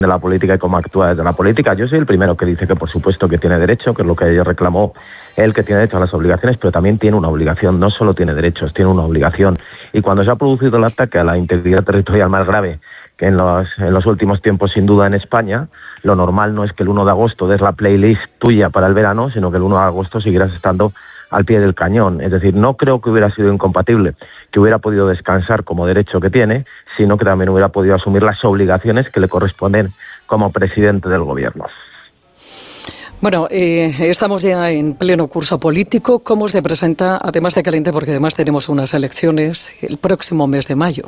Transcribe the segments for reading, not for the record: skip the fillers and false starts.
de la política y cómo actúa desde la política. Yo soy el primero que dice que por supuesto que tiene derecho, que es lo que reclamó él, que tiene derecho a las obligaciones, pero también tiene una obligación, no solo tiene derechos, tiene una obligación. Y cuando se ha producido el ataque a la integridad territorial más grave que en los últimos tiempos, sin duda, en España, lo normal no es que el 1 de agosto des la playlist tuya para el verano, sino que el 1 de agosto seguirás estando al pie del cañón. Es decir, no creo que hubiera sido incompatible, que hubiera podido descansar como derecho que tiene, sino que también hubiera podido asumir las obligaciones que le corresponden como presidente del gobierno. Bueno, estamos ya en pleno curso político. ¿Cómo se presenta, además de caliente, porque además tenemos unas elecciones el próximo mes de mayo?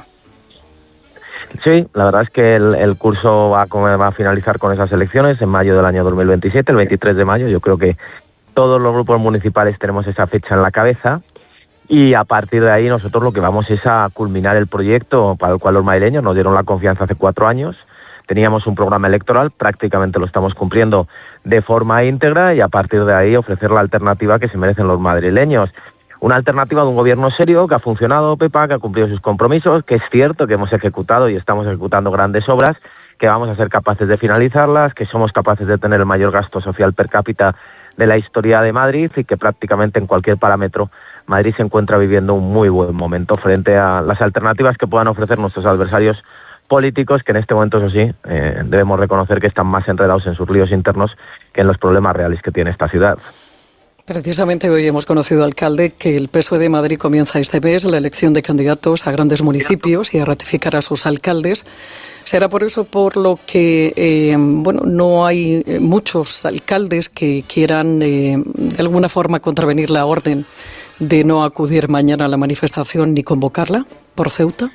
Sí, la verdad es que el curso va a finalizar con esas elecciones en mayo del año 2027, el 23 de mayo. Yo creo que todos los grupos municipales tenemos esa fecha en la cabeza y a partir de ahí nosotros lo que vamos es a culminar el proyecto para el cual los madrileños nos dieron la confianza hace 4 años. Teníamos un programa electoral, prácticamente lo estamos cumpliendo de forma íntegra y a partir de ahí ofrecer la alternativa que se merecen los madrileños. Una alternativa de un gobierno serio que ha funcionado, Pepa, que ha cumplido sus compromisos, que es cierto que hemos ejecutado y estamos ejecutando grandes obras, que vamos a ser capaces de finalizarlas, que somos capaces de tener el mayor gasto social per cápita de la historia de Madrid y que prácticamente en cualquier parámetro Madrid se encuentra viviendo un muy buen momento frente a las alternativas que puedan ofrecer nuestros adversarios políticos, que en este momento, eso sí, debemos reconocer que están más enredados en sus líos internos que en los problemas reales que tiene esta ciudad. Precisamente hoy hemos conocido, alcalde, que el PSOE de Madrid comienza este mes la elección de candidatos a grandes municipios y a ratificar a sus alcaldes. ¿Será por eso por lo que no hay muchos alcaldes que quieran de alguna forma contravenir la orden de no acudir mañana a la manifestación ni convocarla por Ceuta?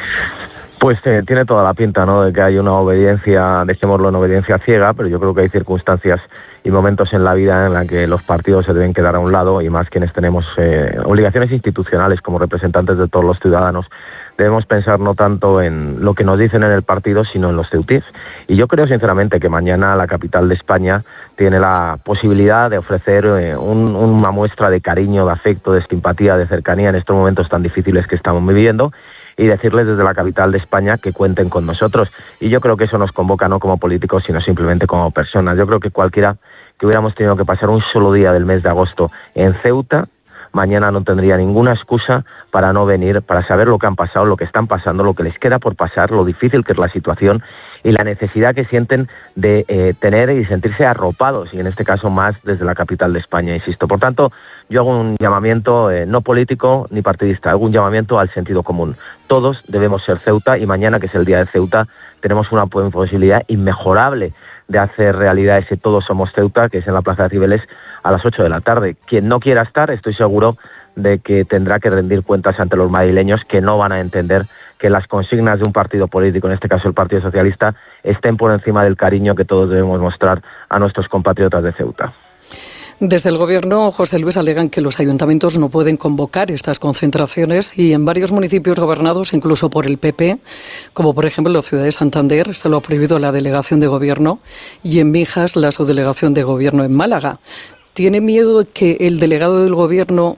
Pues tiene toda la pinta, ¿no?, de que hay una obediencia, dejémoslo en obediencia ciega, pero yo creo que hay circunstancias y momentos en la vida en la que los partidos se deben quedar a un lado y más quienes tenemos obligaciones institucionales como representantes de todos los ciudadanos. Debemos pensar no tanto en lo que nos dicen en el partido, sino en los ceutíes. Y yo creo sinceramente que mañana la capital de España tiene la posibilidad de ofrecer una muestra de cariño, de afecto, de simpatía, de cercanía en estos momentos tan difíciles que estamos viviendo y decirles desde la capital de España que cuenten con nosotros. Y yo creo que eso nos convoca no como políticos, sino simplemente como personas. Yo creo que cualquiera que hubiéramos tenido que pasar un solo día del mes de agosto en Ceuta, mañana no tendría ninguna excusa para no venir, para saber lo que han pasado, lo que están pasando, lo que les queda por pasar, lo difícil que es la situación y la necesidad que sienten de tener y sentirse arropados, y en este caso más desde la capital de España, insisto. Por tanto, yo hago un llamamiento no político ni partidista, hago un llamamiento al sentido común. Todos debemos ser Ceuta y mañana, que es el día de Ceuta, tenemos una posibilidad inmejorable de hacer realidad ese Todos Somos Ceuta, que es en la Plaza de Cibeles a las 8 de la tarde. Quien no quiera estar, estoy seguro de que tendrá que rendir cuentas ante los madrileños, que no van a entender que las consignas de un partido político, en este caso el Partido Socialista, estén por encima del cariño que todos debemos mostrar a nuestros compatriotas de Ceuta. Desde el Gobierno, José Luis, alegan que los ayuntamientos no pueden convocar estas concentraciones y en varios municipios gobernados, incluso por el PP, como por ejemplo en la ciudad de Santander, se lo ha prohibido la delegación de Gobierno y en Mijas la subdelegación de Gobierno en Málaga. ¿Tiene miedo de que el delegado del Gobierno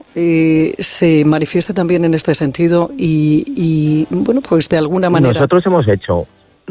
se manifieste también en este sentido y pues de alguna manera? Nosotros hemos hecho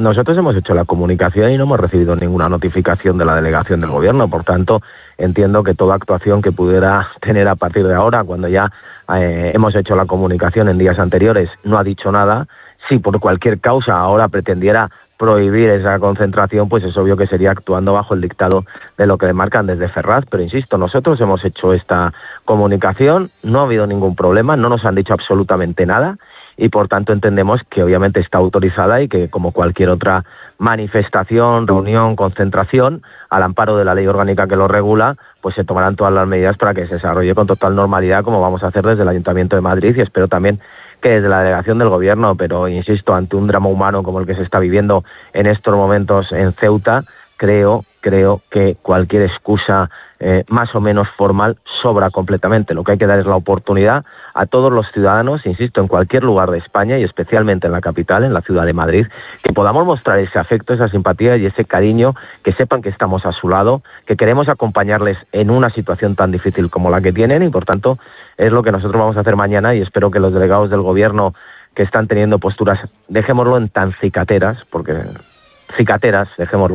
la comunicación y no hemos recibido ninguna notificación de la delegación del Gobierno. Por tanto, entiendo que toda actuación que pudiera tener a partir de ahora, cuando ya hemos hecho la comunicación en días anteriores, no ha dicho nada. Si por cualquier causa ahora pretendiera prohibir esa concentración, pues es obvio que sería actuando bajo el dictado de lo que demarcan desde Ferraz. Pero insisto, nosotros hemos hecho esta comunicación, no ha habido ningún problema, no nos han dicho absolutamente nada y por tanto entendemos que obviamente está autorizada y que como cualquier otra manifestación, reunión, concentración, al amparo de la ley orgánica que lo regula, pues se tomarán todas las medidas para que se desarrolle con total normalidad, como vamos a hacer desde el Ayuntamiento de Madrid y espero también que desde la delegación del Gobierno. Pero insisto, ante un drama humano como el que se está viviendo en estos momentos en Ceuta, creo que cualquier excusa más o menos formal sobra completamente. Lo que hay que dar es la oportunidad a todos los ciudadanos, insisto, en cualquier lugar de España y especialmente en la capital, en la ciudad de Madrid, que podamos mostrar ese afecto, esa simpatía y ese cariño, que sepan que estamos a su lado, que queremos acompañarles en una situación tan difícil como la que tienen y por tanto es lo que nosotros vamos a hacer mañana y espero que los delegados del Gobierno que están teniendo posturas, dejémoslo en tan cicateras, porque cicateras, dejémoslo